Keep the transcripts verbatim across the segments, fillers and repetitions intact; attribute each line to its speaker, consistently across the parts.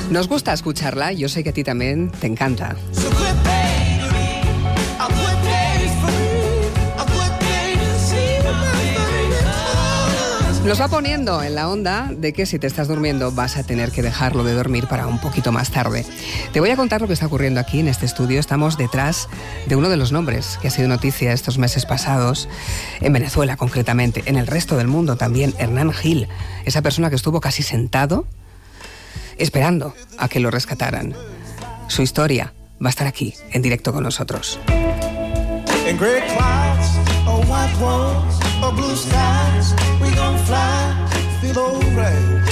Speaker 1: Nos gusta escucharla, yo sé que a ti también te encanta. Nos va poniendo en la onda de que si te estás durmiendo vas a tener que dejarlo de dormir para un poquito más tarde. Te voy a contar lo que está ocurriendo aquí en este estudio. Estamos detrás de uno de los nombres que ha sido noticia estos meses pasados, en Venezuela concretamente, en el resto del mundo también, Hernán Gil, esa persona que estuvo casi sentado esperando a que lo rescataran. Su historia va a estar aquí, en directo con nosotros.
Speaker 2: In great clouds, or white walls, or blue skies, we gon' fly, feel alright.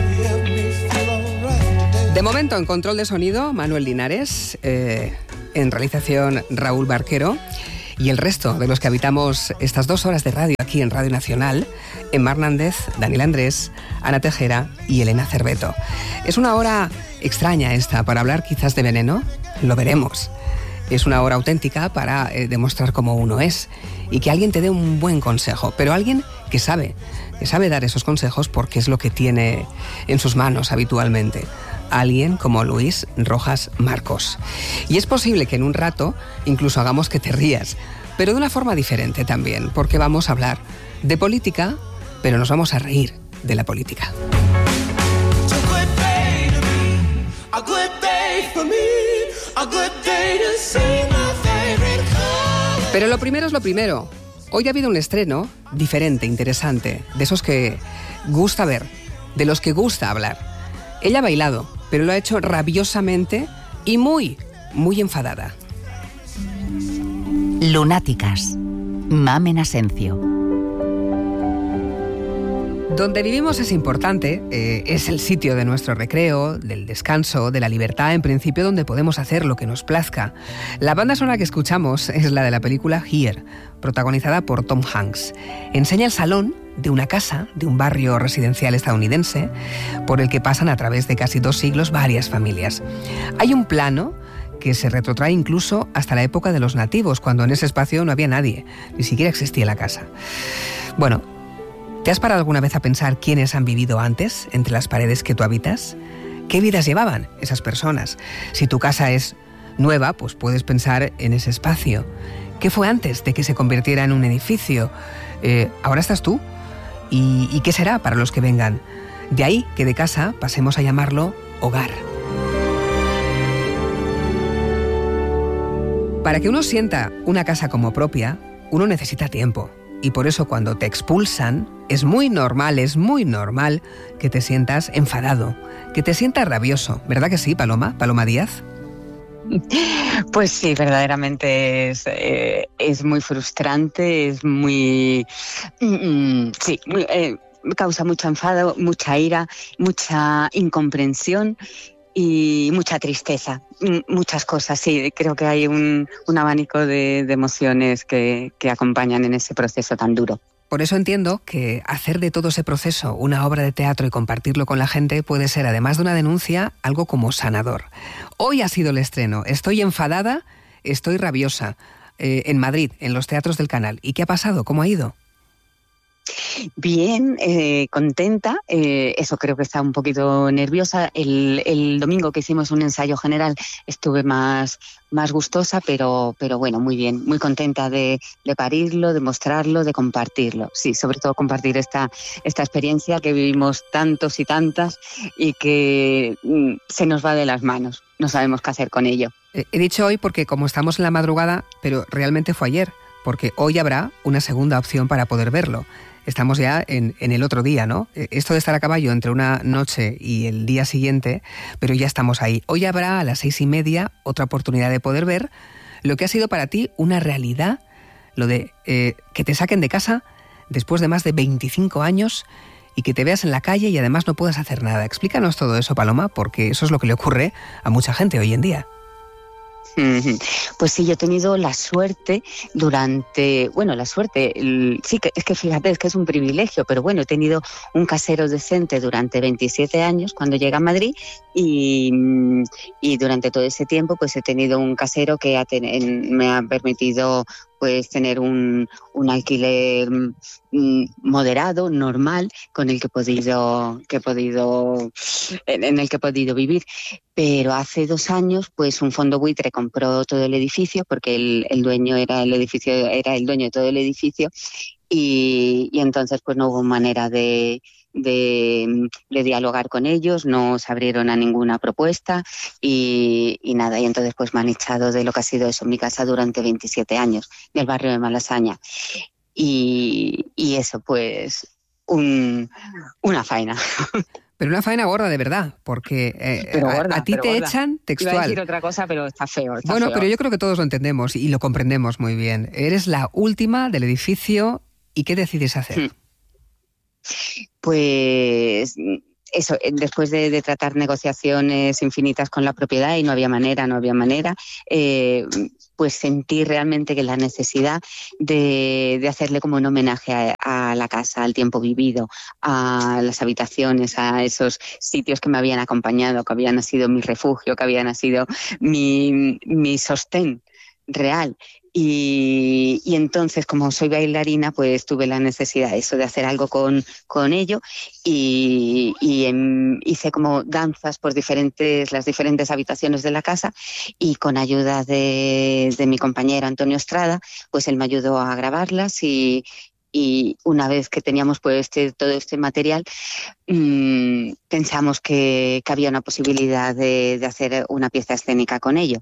Speaker 1: De momento, en control de sonido, Manuel Linares, eh, en realización Raúl Barquero, y el resto de los que habitamos estas dos horas de radio aquí en Radio Nacional, Emma Hernández, Daniel Andrés, Ana Tejera y Elena Cerveto. Es una hora extraña esta para hablar quizás de veneno, lo veremos. Es una hora auténtica para eh, demostrar cómo uno es y que alguien te dé un buen consejo, pero alguien que sabe, que sabe dar esos consejos porque es lo que tiene en sus manos habitualmente. Alguien como Luis Rojas Marcos. Y es posible que en un rato incluso hagamos que te rías, pero de una forma diferente también, porque vamos a hablar de política, pero nos vamos a reír de la política. Pero lo primero es lo primero. Hoy ha habido un estreno diferente, interesante, de esos que gusta ver, de los que gusta hablar. Ella ha bailado, pero lo ha hecho rabiosamente y muy, muy enfadada.
Speaker 3: Lunáticas. Mamen Asencio.
Speaker 1: Donde vivimos es importante, eh, es el sitio de nuestro recreo, del descanso, de la libertad, en principio, donde podemos hacer lo que nos plazca. La banda sonora que escuchamos es la de la película Here, protagonizada por Tom Hanks. Enseña el salón de una casa, de un barrio residencial estadounidense, por el que pasan a través de casi dos siglos varias familias. Hay un plano que se retrotrae incluso hasta la época de los nativos, cuando en ese espacio no había nadie, ni siquiera existía la casa. Bueno, ¿te has parado alguna vez a pensar quiénes han vivido antes entre las paredes que tú habitas? ¿Qué vidas llevaban esas personas? Si tu casa es nueva, pues puedes pensar en ese espacio. ¿Qué fue antes de que se convirtiera en un edificio? Eh, ahora estás tú. ¿Y, ¿Y qué será para los que vengan? De ahí que de casa pasemos a llamarlo hogar. Para que uno sienta una casa como propia, uno necesita tiempo. Y por eso cuando te expulsan, es muy normal, es muy normal que te sientas enfadado, que te sientas rabioso. ¿Verdad que sí, Paloma? Paloma Díaz.
Speaker 4: Pues sí, verdaderamente es, eh, es muy frustrante, es muy... Mm, sí, muy, eh, causa mucho enfado, mucha ira, mucha incomprensión y mucha tristeza. Muchas cosas, sí. Creo que hay un, un abanico de, de emociones que, que acompañan en ese proceso tan duro.
Speaker 1: Por eso entiendo que hacer de todo ese proceso una obra de teatro y compartirlo con la gente puede ser, además de una denuncia, algo como sanador. Hoy ha sido el estreno. Estoy enfadada, estoy rabiosa. Eh, en Madrid, en los teatros del Canal. ¿Y qué ha pasado? ¿Cómo ha ido?
Speaker 4: Bien, eh, contenta, eh, eso creo que está un poquito nerviosa. El, el domingo que hicimos un ensayo general estuve más, más gustosa, pero, pero bueno, muy bien, muy contenta de, de parirlo, de mostrarlo, de compartirlo. Sí, sobre todo compartir esta, esta experiencia que vivimos tantos y tantas y que mm, se nos va de las manos, no sabemos qué hacer con ello.
Speaker 1: He dicho hoy porque como estamos en la madrugada, pero realmente fue ayer, porque hoy habrá una segunda opción para poder verlo. Estamos ya en, en el otro día, ¿no? Esto de estar a caballo entre una noche y el día siguiente, pero ya estamos ahí. Hoy habrá a las seis y media otra oportunidad de poder ver lo que ha sido para ti una realidad, lo de eh, que te saquen de casa después de más de veinticinco años y que te veas en la calle y además no puedas hacer nada. Explícanos todo eso, Paloma, porque eso es lo que le ocurre a mucha gente hoy en día.
Speaker 4: Pues sí, yo he tenido la suerte durante, bueno, la suerte, el, sí, que es que fíjate, es que es un privilegio, pero bueno, he tenido un casero decente durante veintisiete años cuando llegué a Madrid y, y durante todo ese tiempo pues he tenido un casero que ha ten, en, me ha permitido pues tener un, un alquiler mm, moderado, normal, con el que he podido, que he podido en, en el que he podido vivir. Pero hace dos años pues un fondo buitre compró todo el edificio, porque el, el dueño era el edificio, era el dueño de todo el edificio, y, y entonces pues no hubo manera de De, de dialogar con ellos, no se abrieron a ninguna propuesta y, y nada, y entonces pues me han echado de lo que ha sido eso, mi casa durante veintisiete años, del barrio de Malasaña, y, y eso pues un, una faena.
Speaker 1: Pero una faena gorda de verdad, porque eh,
Speaker 4: pero gorda,
Speaker 1: a, a ti te gorda. Echan textual.
Speaker 4: Iba a decir otra cosa, pero está feo. Está
Speaker 1: bueno,
Speaker 4: feo.
Speaker 1: Pero yo creo que todos lo entendemos y lo comprendemos muy bien. Eres la última del edificio, ¿y qué decides hacer? Hmm.
Speaker 4: Pues eso, después de, de tratar negociaciones infinitas con la propiedad y no había manera, no había manera, eh, pues sentí realmente que la necesidad de, de hacerle como un homenaje a, a la casa, al tiempo vivido, a las habitaciones, a esos sitios que me habían acompañado, que habían sido mi refugio, que habían sido mi, mi sostén real. Y, y entonces, como soy bailarina, pues tuve la necesidad eso de hacer algo con, con ello y, y en, hice como danzas por diferentes, las diferentes habitaciones de la casa, y con ayuda de, de mi compañero Antonio Estrada, pues él me ayudó a grabarlas y, y una vez que teníamos pues este, todo este material, mmm, pensamos que, que había una posibilidad de, de hacer una pieza escénica con ello.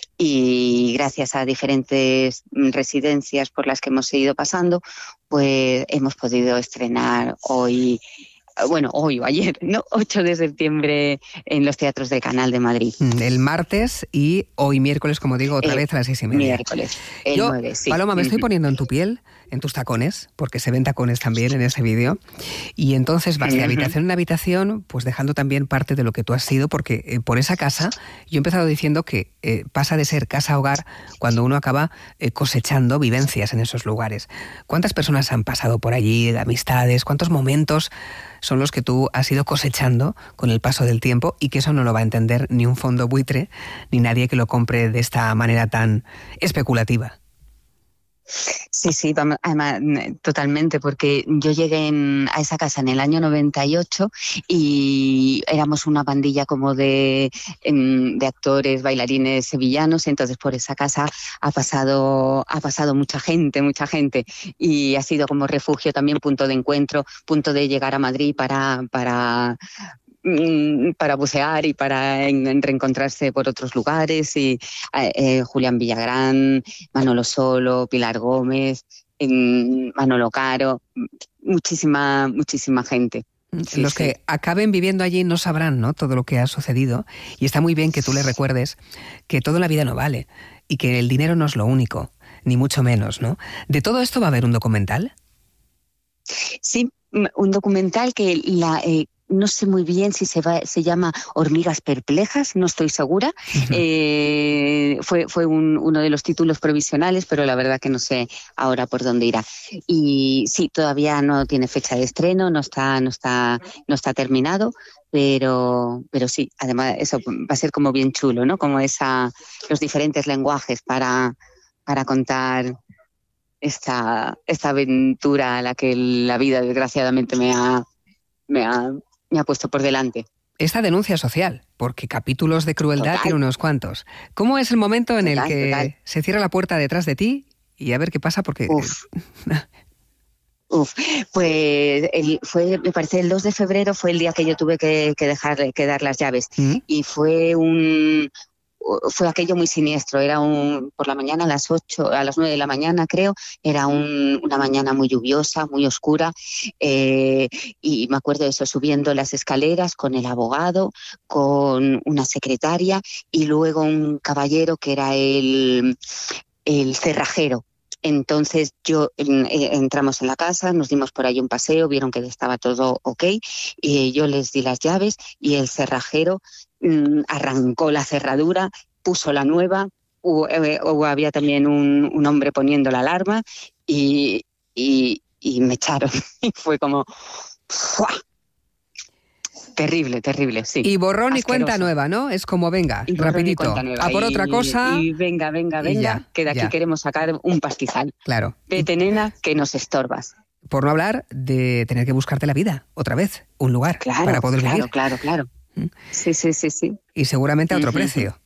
Speaker 4: Y gracias a diferentes residencias por las que hemos ido pasando, pues hemos podido estrenar hoy, bueno, hoy o ayer, ¿no? ocho de septiembre en los teatros del Canal de Madrid.
Speaker 1: El martes y hoy miércoles, como digo, otra el vez a las seis y media.
Speaker 4: Miércoles, el
Speaker 1: Yo,
Speaker 4: nueve, sí.
Speaker 1: Paloma, me estoy poniendo en tu piel, en tus tacones, porque se ven tacones también en ese vídeo, y entonces vas de habitación en habitación, pues dejando también parte de lo que tú has sido, porque eh, por esa casa, yo he empezado diciendo que eh, pasa de ser casa-hogar cuando uno acaba eh, cosechando vivencias en esos lugares. ¿Cuántas personas han pasado por allí, de amistades? ¿Cuántos momentos son los que tú has ido cosechando con el paso del tiempo, y que eso no lo va a entender ni un fondo buitre, ni nadie que lo compre de esta manera tan especulativa?
Speaker 4: Sí, sí, vamos, además, totalmente, porque yo llegué en, a esa casa en el año noventa y ocho y éramos una pandilla como de, de actores, bailarines sevillanos, entonces por esa casa ha pasado, ha pasado mucha gente, mucha gente, y ha sido como refugio también, punto de encuentro, punto de llegar a Madrid para... para para bucear y para en, en reencontrarse por otros lugares, y eh, Julián Villagrán, Manolo Solo, Pilar Gómez, eh, Manolo Caro, muchísima, muchísima gente.
Speaker 1: Sí, Los sí. que acaben viviendo allí no sabrán, ¿no?, todo lo que ha sucedido, y está muy bien que tú les recuerdes que todo en la vida no vale y que el dinero no es lo único, ni mucho menos, ¿no? ¿De todo esto va a haber un documental?
Speaker 4: Sí, un documental que la... Eh, no sé muy bien si se va, se llama Hormigas Perplejas, no estoy segura. Uh-huh. Eh, fue fue un, uno de los títulos provisionales, pero la verdad que no sé ahora por dónde irá. Y sí, todavía no tiene fecha de estreno, no está, no está, no está terminado, pero, pero sí, además eso va a ser como bien chulo, ¿no? Como esa, los diferentes lenguajes para, para contar esta, esta aventura a la que la vida desgraciadamente me ha, me ha me ha puesto por delante.
Speaker 1: Esta denuncia social, porque capítulos de crueldad total. Tiene unos cuantos. ¿Cómo es el momento en total, el que total. se cierra la puerta detrás de ti y a ver qué pasa? Porque...
Speaker 4: Uf. Uf, pues el, fue, me parece el dos de febrero fue el día que yo tuve que, que dejar que dar las llaves. ¿Mm? Y fue un... fue aquello muy siniestro, era un por la mañana a las ocho, a las nueve de la mañana creo, era un, una mañana muy lluviosa, muy oscura, eh, y me acuerdo de eso, subiendo las escaleras con el abogado, con una secretaria y luego un caballero que era el, el cerrajero. Entonces yo eh, entramos en la casa, nos dimos por ahí un paseo, vieron que estaba todo ok, y yo les di las llaves y el cerrajero mm, arrancó la cerradura, puso la nueva, hubo, eh, hubo, había también un, un hombre poniendo la alarma y, y, y me echaron. Y fue como... ¡fua! Terrible, terrible, sí.
Speaker 1: Y borrón
Speaker 4: Asqueroso.
Speaker 1: Y cuenta nueva, ¿no? Es como, venga,
Speaker 4: y
Speaker 1: rapidito, a por
Speaker 4: y,
Speaker 1: otra cosa.
Speaker 4: Y venga, venga, venga,
Speaker 1: ya,
Speaker 4: que de aquí
Speaker 1: ya.
Speaker 4: queremos sacar un pastizal.
Speaker 1: Claro.
Speaker 4: Vete, nena, que nos estorbas.
Speaker 1: Por no hablar de tener que buscarte la vida, otra vez, un lugar
Speaker 4: claro,
Speaker 1: para poder
Speaker 4: claro,
Speaker 1: vivir.
Speaker 4: Claro, claro, claro. Sí, sí, sí, sí.
Speaker 1: Y seguramente a otro
Speaker 4: uh-huh.
Speaker 1: precio.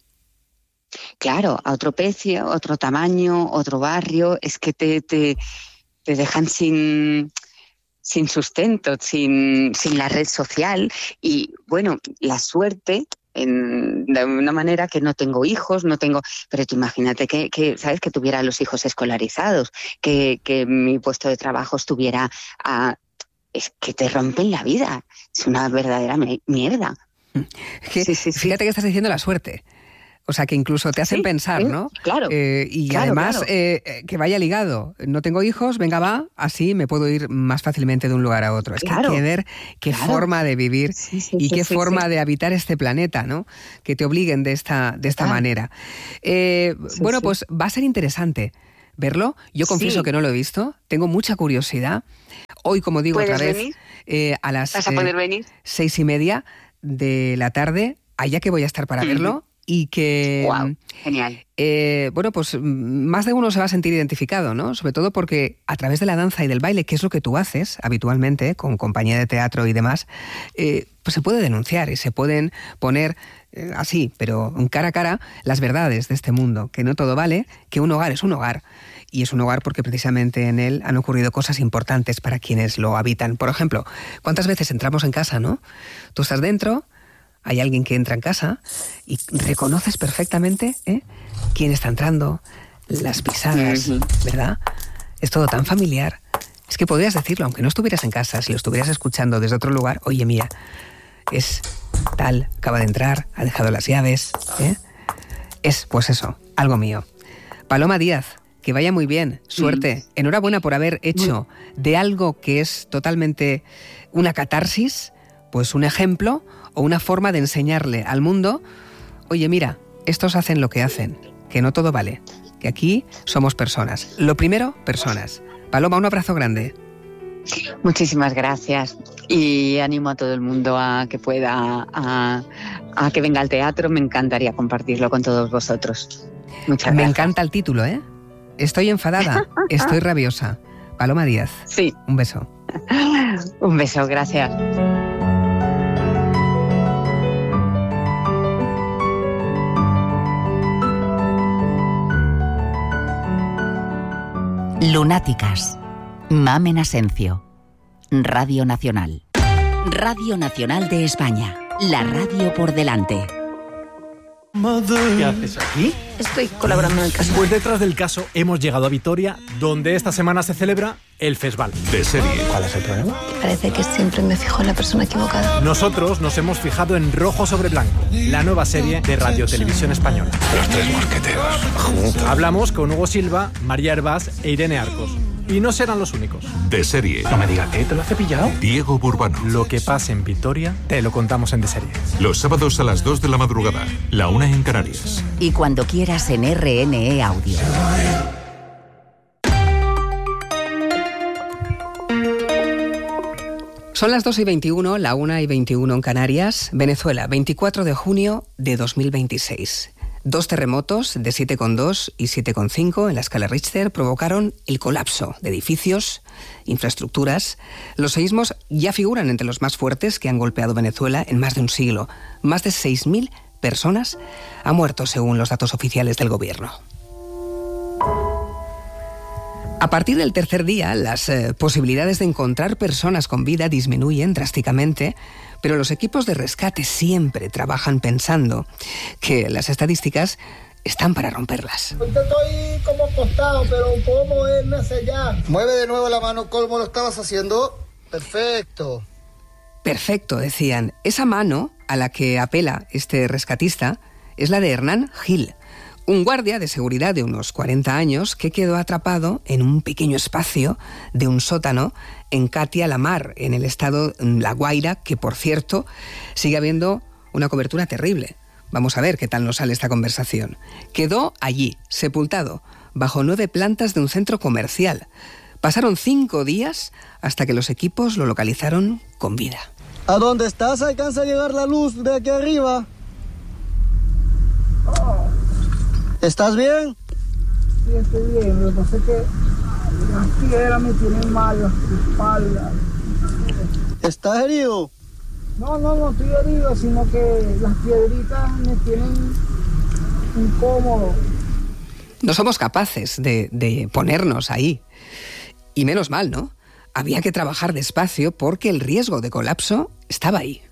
Speaker 4: Claro, a otro precio, otro tamaño, otro barrio. Es que te, te, te dejan sin... sin sustento, sin, sin la red social y, bueno, la suerte, en, de una manera que no tengo hijos, no tengo... Pero tú imagínate que, que ¿sabes? Que tuviera a los hijos escolarizados, que, que mi puesto de trabajo estuviera a... Es que te rompen la vida, es una verdadera mierda.
Speaker 1: Que, sí, sí, sí. Fíjate que estás diciendo la suerte. O sea, que incluso te hacen
Speaker 4: sí,
Speaker 1: pensar,
Speaker 4: sí,
Speaker 1: ¿no?
Speaker 4: Claro.
Speaker 1: Eh, y
Speaker 4: claro,
Speaker 1: además
Speaker 4: claro.
Speaker 1: Eh, que vaya ligado. No tengo hijos, venga, va, así me puedo ir más fácilmente de un lugar a otro. Es
Speaker 4: claro,
Speaker 1: que hay que ver qué
Speaker 4: claro.
Speaker 1: forma de vivir
Speaker 4: sí, sí,
Speaker 1: y
Speaker 4: sí,
Speaker 1: qué
Speaker 4: sí,
Speaker 1: forma
Speaker 4: sí.
Speaker 1: de habitar este planeta, ¿no? Que te obliguen de esta, de esta
Speaker 4: ah.
Speaker 1: manera. Eh,
Speaker 4: sí,
Speaker 1: bueno,
Speaker 4: sí.
Speaker 1: pues va a ser interesante verlo. Yo confieso
Speaker 4: sí.
Speaker 1: que no lo he visto. Tengo mucha curiosidad. Hoy, como digo otra vez,
Speaker 4: venir?
Speaker 1: Eh, a las
Speaker 4: ¿Vas a poder
Speaker 1: eh,
Speaker 4: venir?
Speaker 1: seis y media de la tarde, allá que voy a estar para mm-hmm. verlo. Y que,
Speaker 4: wow, genial.
Speaker 1: Eh, bueno, pues más de uno se va a sentir identificado, ¿no? Sobre todo porque a través de la danza y del baile, que es lo que tú haces habitualmente con compañía de teatro y demás, eh, pues se puede denunciar y se pueden poner eh, así, pero cara a cara, las verdades de este mundo, que no todo vale, que un hogar es un hogar. Y es un hogar porque precisamente en él han ocurrido cosas importantes para quienes lo habitan. Por ejemplo, ¿cuántas veces entramos en casa, no? Tú estás dentro... Hay alguien que entra en casa y reconoces perfectamente ¿eh? quién está entrando, las pisadas, uh-huh. ¿verdad? Es todo tan familiar. Es que podrías decirlo, aunque no estuvieras en casa, si lo estuvieras escuchando desde otro lugar, oye, mira, es tal, acaba de entrar, ha dejado las llaves, ¿eh? Es, pues eso, algo mío. Paloma Díaz, que vaya muy bien, suerte. Mm. Enhorabuena por haber hecho de algo que es totalmente una catarsis, pues un ejemplo o una forma de enseñarle al mundo, oye, mira, estos hacen lo que hacen, que no todo vale, que aquí somos personas. Lo primero, personas. Paloma, un abrazo grande.
Speaker 4: Muchísimas gracias y animo a todo el mundo a que pueda, a, a que venga al teatro. Me encantaría compartirlo con todos vosotros. Muchas gracias.
Speaker 1: Me encanta el título, ¿eh? Estoy enfadada, estoy rabiosa. Paloma Díaz.
Speaker 4: Sí.
Speaker 1: Un beso.
Speaker 4: Un beso, gracias.
Speaker 3: Lunáticas. Mamen Asencio. Radio Nacional. Radio Nacional de España. La radio por delante.
Speaker 5: ¿Qué haces aquí?
Speaker 6: Estoy colaborando en el caso.
Speaker 5: Pues detrás del caso hemos llegado a Vitoria, donde esta semana se celebra el Festival.
Speaker 7: De serie.
Speaker 5: ¿Cuál es el problema?
Speaker 6: Parece que siempre me fijo en la persona equivocada.
Speaker 5: Nosotros nos hemos fijado en Rojo sobre Blanco, la nueva serie de Radio Televisión Española.
Speaker 7: Los tres mosqueteros, juntos.
Speaker 5: Hablamos con Hugo Silva, María Hervás e Irene Arcos. Y no serán los únicos.
Speaker 7: De serie.
Speaker 5: No me digas que te lo has cepillado.
Speaker 7: Diego Burbano.
Speaker 5: Lo que pasa en Vitoria, te lo contamos en De Serie.
Speaker 7: Los sábados a las dos de la madrugada, la una en Canarias.
Speaker 3: Y cuando quieras en R N E Audio.
Speaker 1: Son las dos y veintiuno, la una y veintiuno en Canarias. Venezuela, veinticuatro de junio de dos mil veintiséis. Dos terremotos de siete coma dos y siete coma cinco en la escala Richter provocaron el colapso de edificios, infraestructuras. Los seísmos ya figuran entre los más fuertes que han golpeado Venezuela en más de un siglo. Más de seis mil personas han muerto según los datos oficiales del gobierno. A partir del tercer día, las eh, posibilidades de encontrar personas con vida disminuyen drásticamente, pero los equipos de rescate siempre trabajan pensando que las estadísticas están para romperlas.
Speaker 8: Estoy como acostado, pero puedo moverme hacia allá. Mueve de nuevo la mano como lo estabas haciendo. Perfecto.
Speaker 1: Perfecto, decían. Esa mano a la que apela este rescatista es la de Hernán Gil, un guardia de seguridad de unos cuarenta años que quedó atrapado en un pequeño espacio de un sótano en Catia la Mar, en el estado La Guaira, que por cierto sigue habiendo una cobertura terrible. Vamos a ver qué tal nos sale esta conversación. Quedó allí, sepultado, bajo nueve plantas de un centro comercial. Pasaron cinco días hasta que los equipos lo localizaron con vida.
Speaker 8: ¿A dónde estás alcanza a llegar la luz de aquí arriba? ¿Estás bien?
Speaker 9: Sí, estoy bien. Lo que pasa es que las piedras me tienen mal, la espalda.
Speaker 8: ¿Estás herido?
Speaker 9: No, no, no estoy herido, sino que las piedritas me tienen incómodo.
Speaker 1: No somos capaces de, de ponernos ahí. Y menos mal, ¿no? Había que trabajar despacio porque el riesgo de colapso estaba ahí.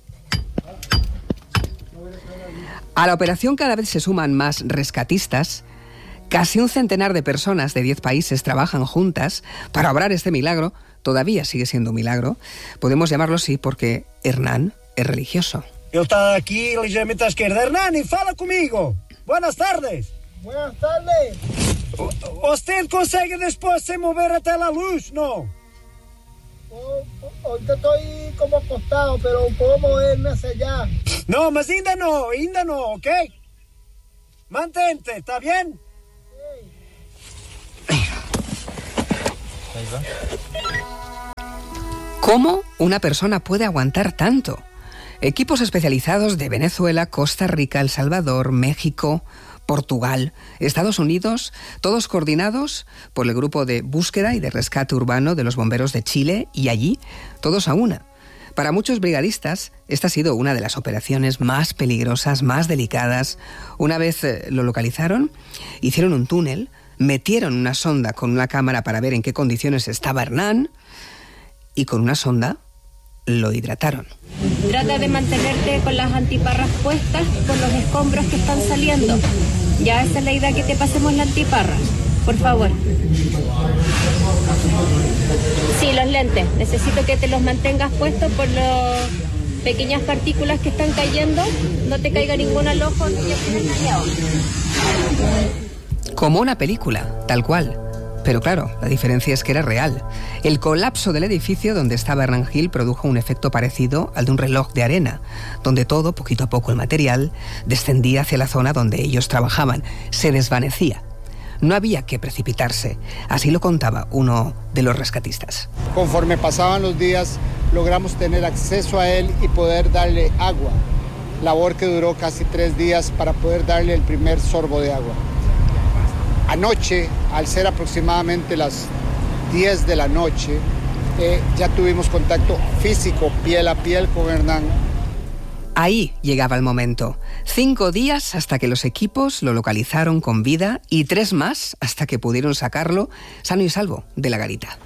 Speaker 1: A la operación cada vez se suman más rescatistas. Casi un centenar de personas de diez países trabajan juntas para obrar este milagro. Todavía sigue siendo un milagro. Podemos llamarlo así porque Hernán es religioso.
Speaker 10: Ele está aqui ligeiramente à esquerda. Hernani, fala comigo. Buenas tardes.
Speaker 9: Buenas tardes.
Speaker 10: ¿Usted consegue después se mover até la luz? No.
Speaker 9: Oh, ahorita estoy como acostado, pero puedo moverme hacia allá.
Speaker 10: No, mas ainda no, ainda no, ¿ok? Mantente, ¿está bien?
Speaker 1: ¿Cómo una persona puede aguantar tanto? Equipos especializados de Venezuela, Costa Rica, El Salvador, México, Portugal, Estados Unidos, todos coordinados por el grupo de búsqueda y de rescate urbano de los bomberos de Chile, y allí todos a una. Para muchos brigadistas, esta ha sido una de las operaciones más peligrosas, más delicadas. Una vez eh, lo localizaron, hicieron un túnel, metieron una sonda con una cámara para ver en qué condiciones estaba Hernán, y con una sonda lo hidrataron.
Speaker 11: Trata de mantenerte con las antiparras puestas por los escombros que están saliendo. Ya esa es la idea, que te pasemos la antiparra, por favor. Sí, los lentes. Necesito que te los mantengas puestos por las pequeñas partículas que están cayendo. No te caiga ninguna al ojo ni ya tienes mareado.
Speaker 1: Como una película, tal cual. Pero claro, la diferencia es que era real. El colapso del edificio donde estaba Hernán Gil produjo un efecto parecido al de un reloj de arena, donde todo, poquito a poco el material, descendía hacia la zona donde ellos trabajaban, se desvanecía. No había que precipitarse, así lo contaba uno de los rescatistas.
Speaker 12: Conforme pasaban los días, logramos tener acceso a él y poder darle agua, labor que duró casi tres días para poder darle el primer sorbo de agua. Anoche, al ser aproximadamente las diez de la noche, eh, ya tuvimos contacto físico, piel a piel con Hernán.
Speaker 1: Ahí llegaba el momento. Cinco días hasta que los equipos lo localizaron con vida y tres más hasta que pudieron sacarlo sano y salvo de la garita.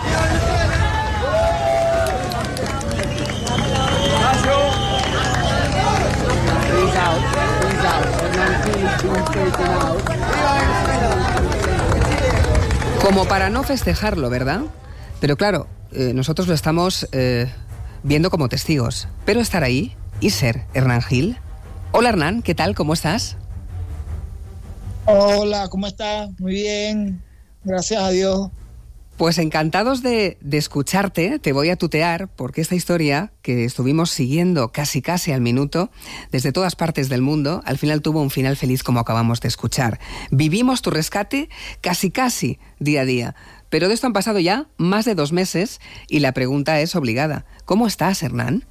Speaker 1: Como para no festejarlo, ¿verdad? Pero claro, eh, nosotros lo estamos eh, viendo como testigos. Pero estar ahí y ser Hernán Gil. Hola Hernán, ¿qué tal? ¿Cómo estás?
Speaker 9: Hola, ¿cómo estás? Muy bien, gracias a Dios.
Speaker 1: Pues encantados de, de escucharte. Te voy a tutear porque esta historia que estuvimos siguiendo casi casi al minuto desde todas partes del mundo, al final tuvo un final feliz como acabamos de escuchar. Vivimos tu rescate casi casi día a día, pero de esto han pasado ya más de dos meses y la pregunta es obligada. ¿Cómo estás, Hernán?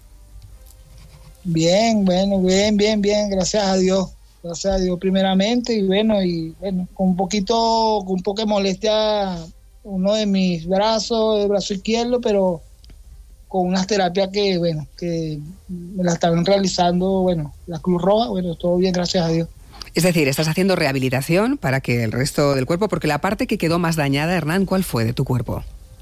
Speaker 9: Bien, bueno, bien, bien, bien, gracias a Dios. Gracias a Dios primeramente y bueno, y bueno, con un poquito, con un poco de molestia uno de mis brazos, el brazo izquierdo, pero con unas terapias que, bueno, que me las estaban realizando, bueno, la Cruz Roja, bueno, todo bien, gracias a Dios.
Speaker 1: Es decir, estás haciendo rehabilitación para que el resto del cuerpo, porque la parte que quedó más dañada, Hernán, ¿cuál fue de tu cuerpo?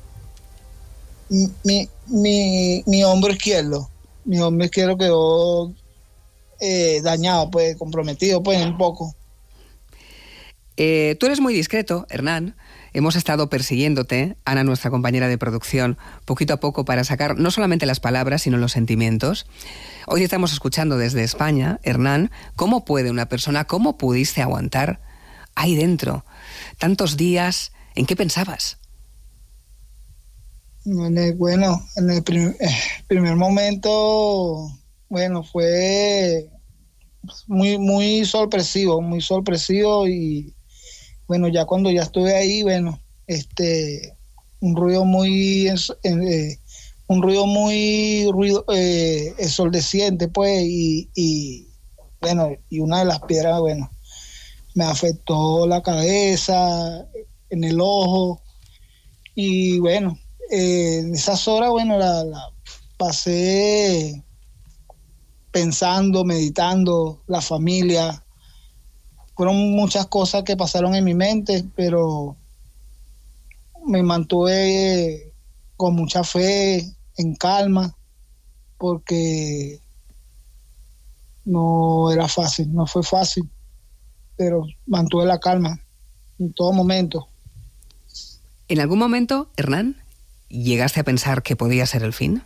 Speaker 9: Mi, mi, mi hombro izquierdo, mi hombro izquierdo quedó eh, dañado, pues, comprometido, pues, un poco.
Speaker 1: Eh, tú eres muy discreto, Hernán. Hemos estado persiguiéndote, Ana, nuestra compañera de producción, poquito a poco para sacar no solamente las palabras, sino los sentimientos. Hoy estamos escuchando desde España, Hernán, ¿cómo puede una persona, cómo pudiste aguantar ahí dentro tantos días? ¿En qué pensabas?
Speaker 9: Bueno, en el prim- primer momento, bueno, fue muy, muy sorpresivo, muy sorpresivo y bueno, ya cuando ya estuve ahí, bueno, este, un ruido muy, eh, un ruido muy ruido, eh, ensordeciente, pues, y, y bueno, y una de las piedras, bueno, me afectó la cabeza, en el ojo, y bueno, eh, en esas horas, bueno, la, la pasé pensando, meditando, la familia. Fueron muchas cosas que pasaron en mi mente, pero me mantuve con mucha fe, en calma, porque no era fácil, no fue fácil, pero mantuve la calma en todo momento.
Speaker 1: ¿En algún momento, Hernán, llegaste a pensar que podía ser el fin?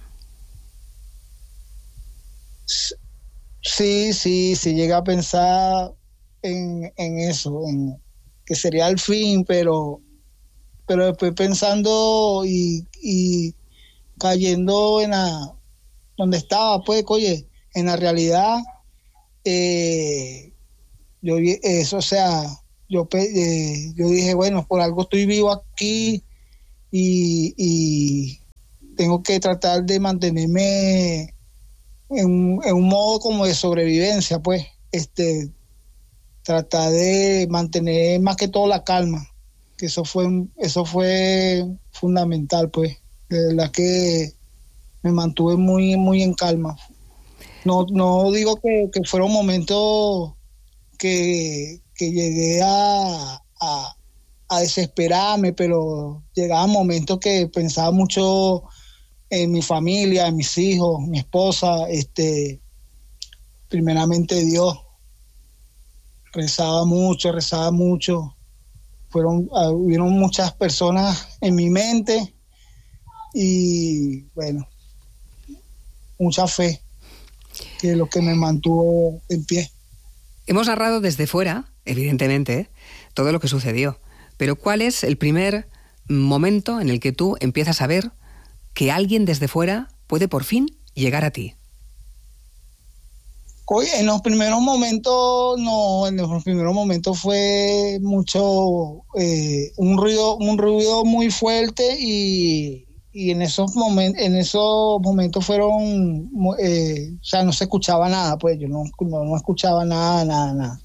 Speaker 9: Sí, sí, sí llegué a pensar en, en eso, en que sería el fin, pero, pero después pensando y, y cayendo en la, donde estaba, pues, oye, en la realidad, eh, yo eso, o sea, yo, eh, yo dije, bueno, por algo estoy vivo aquí y, y tengo que tratar de mantenerme en, en un modo como de sobrevivencia, pues, este, tratar de mantener más que todo la calma, que eso fue, eso fue fundamental, pues, de verdad que me mantuve muy, muy en calma. No, no digo que, que fueron momentos que, que llegué a, a, a desesperarme, pero llegaban momentos que pensaba mucho en mi familia, en mis hijos, mi esposa, este, primeramente Dios. Rezaba mucho, rezaba mucho. Fueron, hubieron muchas personas en mi mente y, bueno, mucha fe, que es lo que me mantuvo en pie.
Speaker 1: Hemos narrado desde fuera, evidentemente, todo lo que sucedió, pero ¿cuál es el primer momento en el que tú empiezas a ver que alguien desde fuera puede por fin llegar a ti?
Speaker 9: Oye, en los primeros momentos, no, en los primeros momentos fue mucho, eh, un ruido, un ruido muy fuerte y, y en esos momentos, en esos momentos fueron, eh, o sea, no se escuchaba nada, pues yo no, no, no escuchaba nada, nada, nada.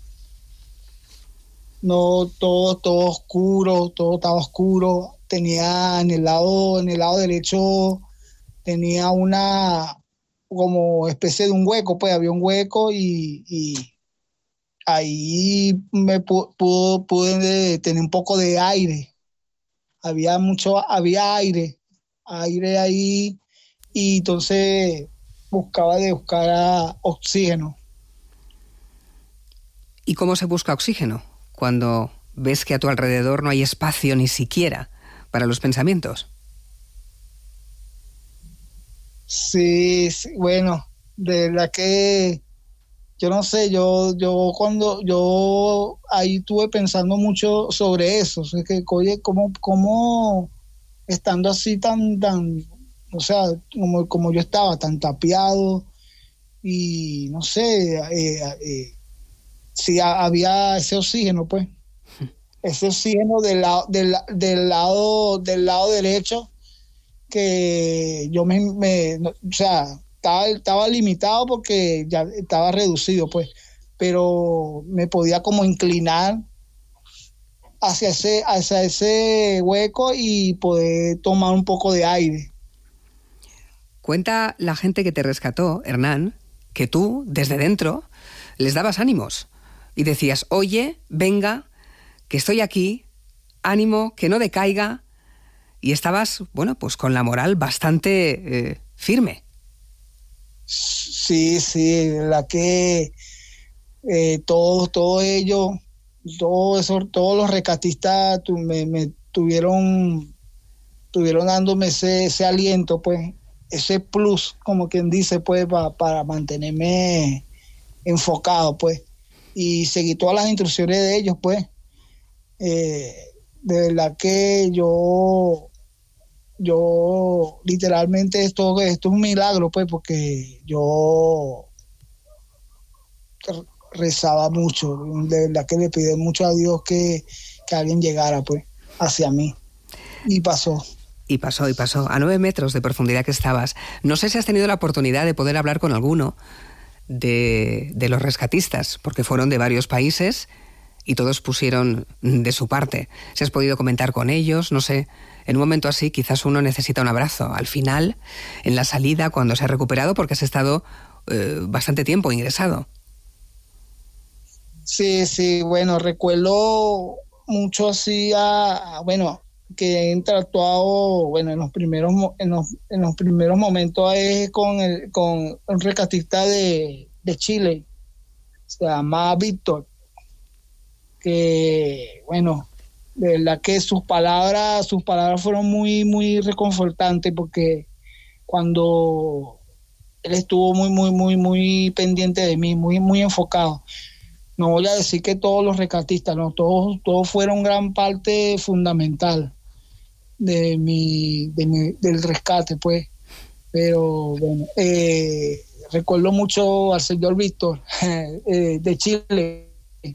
Speaker 9: No, todo, todo oscuro, todo estaba oscuro. Tenía en el lado, en el lado derecho, tenía una como especie de un hueco, pues había un hueco y, y ahí me pu- pudo, pude tener un poco de aire. Había mucho, había aire, aire ahí, y entonces buscaba de buscar a oxígeno.
Speaker 1: ¿Y cómo se busca oxígeno cuando ves que a tu alrededor no hay espacio ni siquiera para los pensamientos?
Speaker 9: Sí, sí, bueno, de verdad que yo no sé, yo, yo cuando yo ahí estuve pensando mucho sobre eso, o sea, que oye, cómo, cómo estando así tan, tan, o sea, como, como yo estaba tan tapiado y no sé, eh, eh, si había ese oxígeno, pues, ese oxígeno del lado, del, del lado, del lado derecho, que yo me, me o sea, estaba, estaba limitado porque ya estaba reducido, pues, pero me podía como inclinar hacia ese, hacia ese hueco y poder tomar un poco de aire.
Speaker 1: Cuenta la gente que te rescató, Hernán, que tú, desde dentro, les dabas ánimos y decías, oye, venga, que estoy aquí, ánimo, que no decaiga. Y estabas, bueno, pues con la moral bastante eh, firme.
Speaker 9: Sí, sí, la que eh, todos, todos ellos, todo eso, todos los rescatistas tu, me, me tuvieron, tuvieron dándome ese, ese aliento, pues, ese plus, como quien dice, pues, pa, para mantenerme enfocado, pues, y seguí todas las instrucciones de ellos, pues. Eh, de verdad que yo yo literalmente esto, esto es un milagro, pues, porque yo rezaba mucho, de verdad que le pedí mucho a Dios que, que alguien llegara, pues, hacia mí, y pasó.
Speaker 1: Y pasó, y pasó, a nueve metros de profundidad que estabas. No sé si has tenido la oportunidad de poder hablar con alguno de, de los rescatistas, porque fueron de varios países y todos pusieron de su parte. Si has podido comentar con ellos, no sé, en un momento así quizás uno necesita un abrazo. Al final, en la salida, cuando se ha recuperado, porque has estado eh, bastante tiempo ingresado.
Speaker 9: Sí, sí, bueno, recuerdo mucho así a, a bueno... que he interactuado, bueno, en los primeros en los, en los primeros momentos es con el con un rescatista de, de Chile, se llama Víctor, que bueno, de verdad que sus palabras, sus palabras fueron muy, muy reconfortantes, porque cuando él estuvo muy, muy, muy, muy pendiente de mí, muy, muy enfocado. No voy a decir que todos los rescatistas, no, todos, todos fueron gran parte fundamental de mi, de mi del rescate, pues. Pero bueno, eh, recuerdo mucho al señor Víctor eh, de Chile.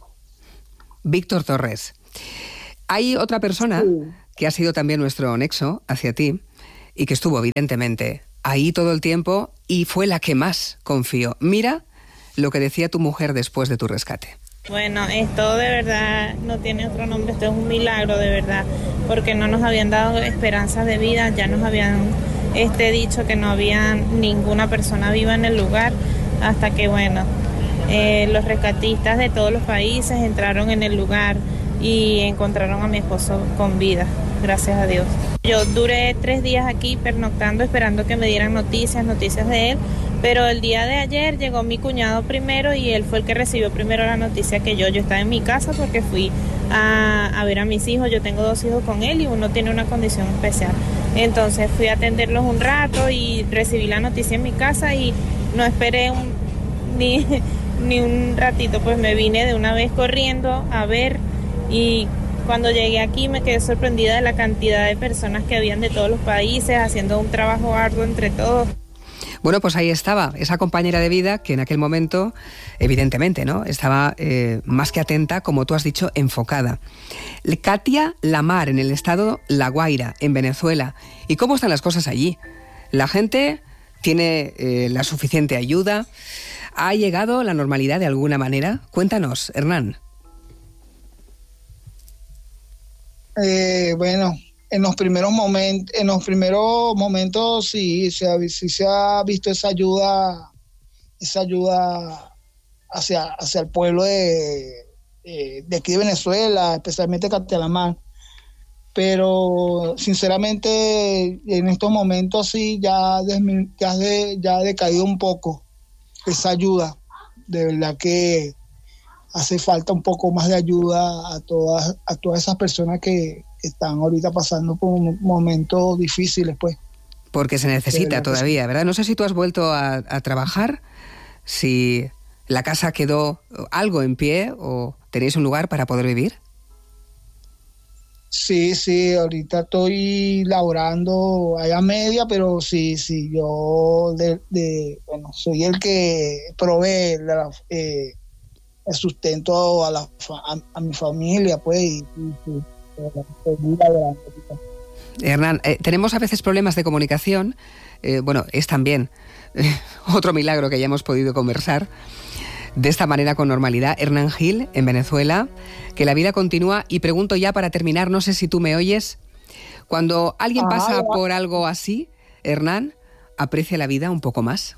Speaker 1: Víctor Torres. Hay otra persona sí. que ha sido también nuestro nexo hacia ti y que estuvo evidentemente ahí todo el tiempo y fue la que más confió. Mira lo que decía tu mujer después de tu rescate.
Speaker 13: Bueno, esto de verdad no tiene otro nombre, esto es un milagro de verdad, porque no nos habían dado esperanzas de vida, ya nos habían este, dicho que no había ninguna persona viva en el lugar, hasta que bueno, eh, los rescatistas de todos los países entraron en el lugar y encontraron a mi esposo con vida, gracias a Dios. Yo duré tres días aquí pernoctando, esperando que me dieran noticias, noticias de él, pero el día de ayer llegó mi cuñado primero y él fue el que recibió primero la noticia que yo. Yo estaba en mi casa porque fui a, a ver a mis hijos, yo tengo dos hijos con él y uno tiene una condición especial. Entonces fui a atenderlos un rato y recibí la noticia en mi casa y no esperé un, ni, ni un ratito, pues me vine de una vez corriendo a ver, y cuando llegué aquí me quedé sorprendida de la cantidad de personas que habían de todos los países haciendo un trabajo arduo entre todos.
Speaker 1: Bueno, pues ahí estaba, esa compañera de vida que en aquel momento, evidentemente, ¿no?, estaba eh, más que atenta, como tú has dicho, enfocada. Katia Lamar, en el estado La Guaira, en Venezuela. ¿Y cómo están las cosas allí? ¿La gente tiene eh, la suficiente ayuda? ¿Ha llegado la normalidad de alguna manera? Cuéntanos, Hernán.
Speaker 9: Eh, bueno... En los primeros momentos, en los primeros momentos sí se ha, sí se ha visto esa ayuda, esa ayuda hacia, hacia el pueblo de, de, de aquí de Venezuela, especialmente Katia Lamar. Pero sinceramente en estos momentos sí ya, desmi, ya, de, ya ha decaído un poco esa ayuda. De verdad que hace falta un poco más de ayuda a todas, a todas esas personas que están ahorita pasando por momentos difíciles, pues.
Speaker 1: Porque se necesita todavía, ¿verdad? No sé si tú has vuelto a, a trabajar, si la casa quedó algo en pie o tenéis un lugar para poder vivir.
Speaker 9: Sí, sí, ahorita estoy laborando allá media, pero sí, sí, yo de, de bueno, soy el que provee la, eh, el sustento a, la, a, a mi familia, pues, y, y, y
Speaker 1: Hernán, eh, tenemos a veces problemas de comunicación. Eh, bueno, es también eh, otro milagro que ya hemos podido conversar de esta manera con normalidad. Hernán Gil, en Venezuela, que la vida continúa. Y pregunto ya para terminar, no sé si tú me oyes, cuando alguien ah, pasa por algo así, Hernán, ¿aprecia la vida un poco más?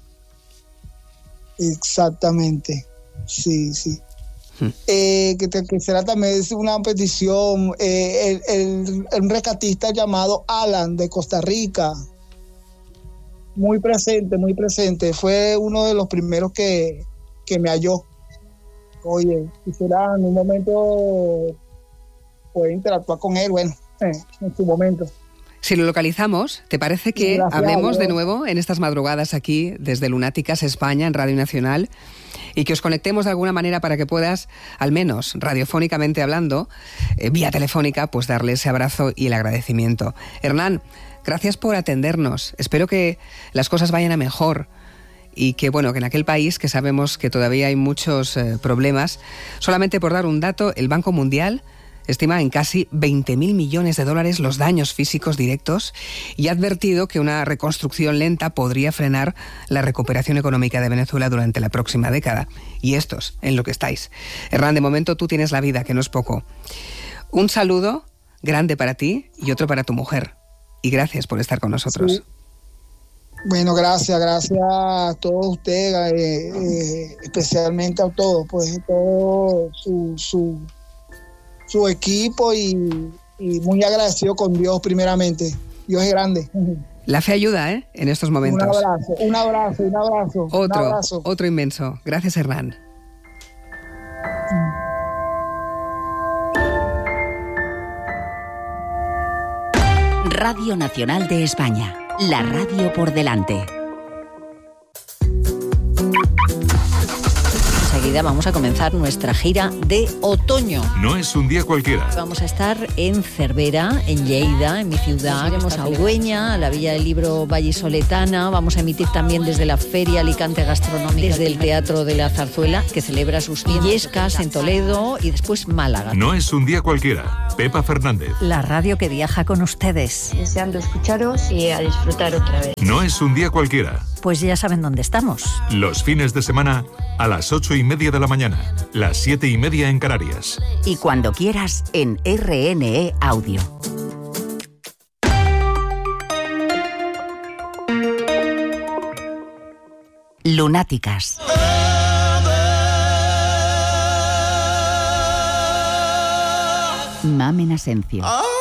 Speaker 9: Exactamente, sí, sí. Eh, que te quisiera también decir una petición, eh, el, el, el rescatista llamado Alan de Costa Rica, muy presente, muy presente, fue uno de los primeros que, que me halló. Oye, quisiera en un momento poder interactuar con él, bueno, eh, en su momento.
Speaker 1: Si lo localizamos, ¿te parece que Gracias, hablemos de nuevo en estas madrugadas aquí desde Lunáticas España en Radio Nacional y que os conectemos de alguna manera para que puedas, al menos radiofónicamente hablando, eh, vía telefónica, pues darle ese abrazo y el agradecimiento? Hernán, gracias por atendernos. Espero que las cosas vayan a mejor y que, bueno, que en aquel país que sabemos que todavía hay muchos eh, problemas, solamente por dar un dato, el Banco Mundial estima en casi veinte mil millones de dólares los daños físicos directos y ha advertido que una reconstrucción lenta podría frenar la recuperación económica de Venezuela durante la próxima década. Y estos, en lo que estáis. Hernán, de momento tú tienes la vida, que no es poco. Un saludo grande para ti y otro para tu mujer. Y gracias por estar con nosotros.
Speaker 9: Sí. Bueno, gracias, gracias a todos ustedes, eh, eh, especialmente a todos, pues todo su... su su equipo y, y muy agradecido con Dios primeramente. Dios es grande.
Speaker 1: La fe ayuda, ¿eh? En estos momentos.
Speaker 9: Un abrazo, un abrazo, un abrazo.
Speaker 1: Otro,
Speaker 9: un abrazo.
Speaker 1: otro inmenso. Gracias, Hernán.
Speaker 3: Radio Nacional de España, la radio por delante.
Speaker 14: Enseguida vamos a comenzar nuestra gira de otoño.
Speaker 7: No es un día cualquiera.
Speaker 14: Vamos a estar en Cervera, en Lleida, en mi ciudad. Iremos a Ugüeña, a la Villa del Libro Vallisoletana. Vamos a emitir también desde la Feria Alicante Gastronómica, desde el Teatro de la Zarzuela, que celebra sus Illescas en Toledo, y después Málaga.
Speaker 7: No es un día cualquiera. Pepa Fernández.
Speaker 15: La radio que viaja con ustedes.
Speaker 6: Deseando escucharos y a disfrutar otra vez.
Speaker 7: No es un día cualquiera.
Speaker 15: Pues ya saben dónde estamos.
Speaker 7: Los fines de semana a las ocho y media de la mañana, las siete y media en Canarias.
Speaker 3: Y cuando quieras en R N E Audio. Lunáticas. Mamen Asencio.